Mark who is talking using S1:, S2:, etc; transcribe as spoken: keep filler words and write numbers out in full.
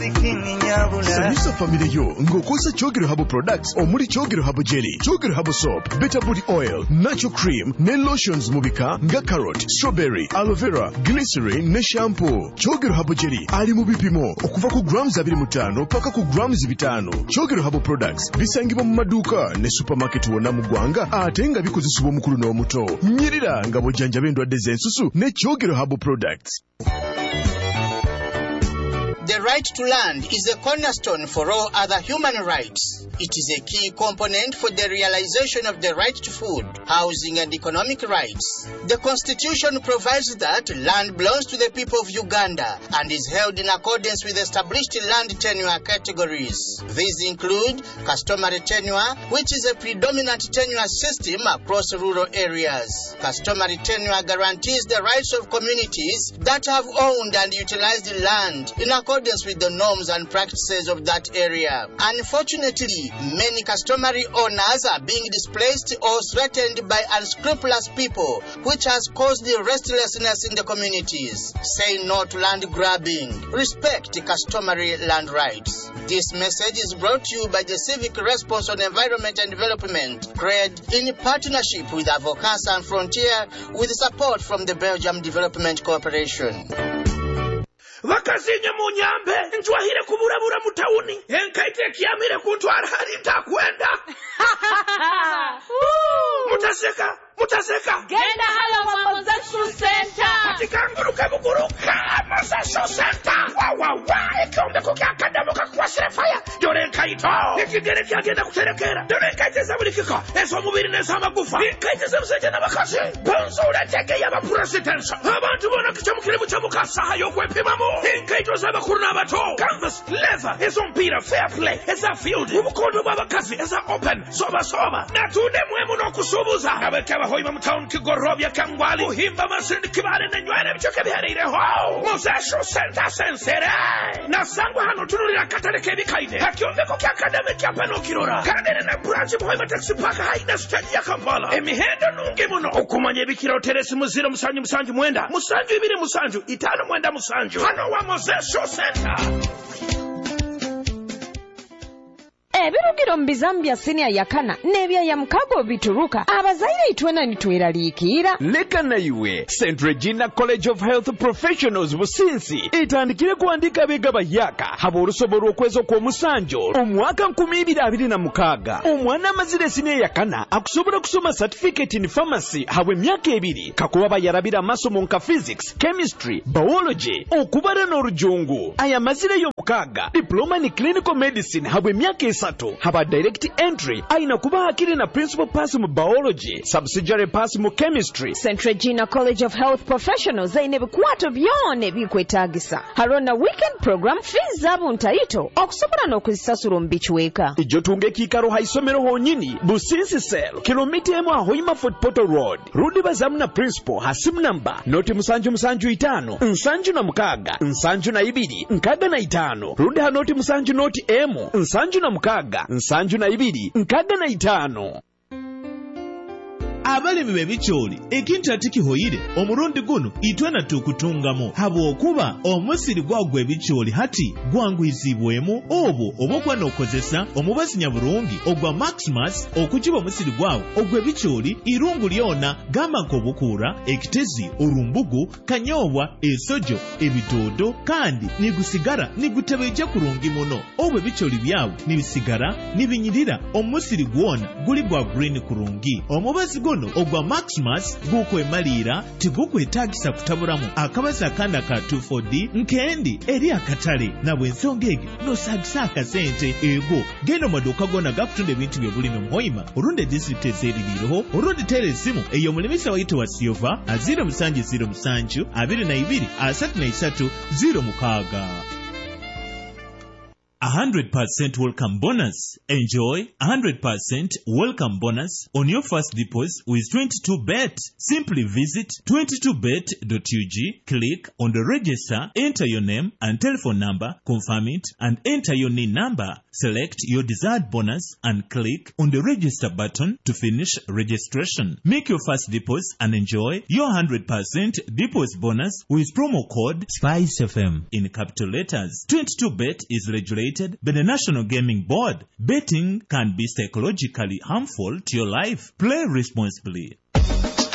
S1: Samisa family yo ngokosa Chogero Herbal products omuli Chogero Herbal jelly, Chogero Herbal soap, Better Booty oil, natural cream, ne lotions mubika nga carrot, strawberry, aloe vera, glycerin ne shampoo. Chogero Herbal jelly ali mu bipimo okuva ku grams abiri mu ttaano paka ku grams bitano. Chogero Herbal products bisangibwa mu maduuka ne supermarket wonna mu ggwanga ate nga bikozesebwa omukulu n'omuto. Nyirira nga bw'ojjanjaba endwadde z'ensusu ne Chogero Herbal products.
S2: The right to land is a cornerstone for all other human rights. It is a key component for the realization of the right to food, housing, and economic rights. The Constitution provides that land belongs to the people of Uganda and is held in accordance with established land tenure categories. These include customary tenure, which is a predominant tenure system across rural areas. Customary tenure guarantees the rights of communities that have owned and utilized land in accordance with the norms and practices of that area. Unfortunately, many customary owners are being displaced or threatened by unscrupulous people, which has caused the restlessness in the communities. Say no to land grabbing. Respect customary land rights. This message is brought to you by the Civic Response on Environment and Development, C R E D, in partnership with Avocat Sans Frontier, with support from the Belgium Development Corporation.
S3: Vakazinye munyambe njwahire kuburabura mutauni enkaite kiamire kuntwara hari ntakwenda mutaseka mutaseka
S4: genda hala wa Mozesho Center
S3: atikanguruka buguruka Mozesho Center wa wa wa ekombe ko kakadamu kakwa fire dore nkaito ikigere kyagenda kuterekera dore nkaite zabulikika eso mubiri nesa magufa nkaite zabuseje nabakazi bonzo urateke yaba president abantu bona kicamukire bucamukasa hayo kwepimamo nkaito zabakuru nabato canvas leather eso mpira fair play esa field ubukondo babakazi esa open soba soba natude mwemu no kusubuza abekaba hoima mtown kigorobya kangwali uhimba masindi kibale na nywele bichoke biharire ho Mozesho Center sensere na sangwa hano tunulira katareke bikaide hakiombe ko akademe kyapano kirora kandene na branch hoima taxi park haina stage ya Kampala emihendo nungi muno okumanye bikira teresi muziro musanju musanju mwenda musanju ibiri musanju itano mwenda musanju hano wa Mozesho Center.
S5: Ebirugiro mbizambya senior yakana nebya ya mkago bituruka abazaire itwena nitweraliikira
S6: leka na iwe Saint Regina College of Health Professionals businsi itandikire kuandika bega bayaka haborusoboro okwezo kwa musanjo omwaka nkumi ibiri abiri na mukaga omwana amazire senior yakana akusobora kusoma certificate in pharmacy habwe myaka ebiri kakuba bayarabira masomo nka physics, chemistry, biology okubara n'orujungu aya mazire yo mukaga diploma in clinical medicine habwe myaka esatu haba direct entry aina kuba akiri na principal pass mu biology subsidiary pass mu chemistry.
S5: Saint Regina College of Health Professionals zaine bikwato byone bikwetagisa harona weekend program fees zabo ntaito okusobora n'okuzisasura mbichweka
S6: ijo tunge kikaro haisomero honyini businsi cell kilomita emu ahoima Fort Portal Road rudi bazamu na principal hasimu namba noti musanju musanju itano nsanju na mukaga nsanju na ibiri nkaga na itano rudi hanoti musanju noti emu nsanju na mukaga nsanju na ibiri nkaga na itano.
S7: Abalimi bebicholi ekintu atikihoyire omurundi guno itwena tukutungamu habo okuba omusiri gwagwe ebicholi hati gwangwizibwemu obo obokwa nokozesa omubazi nyabulungi ogwa Maximus okukiba omusiri gwawo ogwe ebicholi irungu lyona gama kobukura ekitezi orumbugu kanyobwa esojo ebitodo kandi nigusigara nigutebeje kurungi muno obwe ebicholi byawo nibisigara nibinyirira omusiri gwona guli gwa green kurungi omubazi gono ogwa Maximus gukwemalira tigukwetagisa kutaburamu akabaza akanda ka two four D nkendi eri akatale na bwensongege no sagisa akasente ego geno maduka gona gakutunde bintu byobulimi muhoima urunde district ezeririho urundi telesimu eyo mulimisa wayito wa Silva azira musanju zero musanju abiri na ibiri asatu na isatu zero mukaga. one hundred percent welcome bonus. Enjoy one hundred percent welcome bonus on your first deposit with twenty-two bet. Simply visit twenty-two bet dot U G, click on the register, enter your name and telephone number, confirm it, and enter your N I N number. Select your desired bonus and click on the register button to finish registration. Make your first deposit and enjoy your one hundred percent deposit bonus with promo code Spice F M in capital letters. twenty-two bet is regulated by the National Gaming Board. Betting can be psychologically harmful to your life. Play responsibly.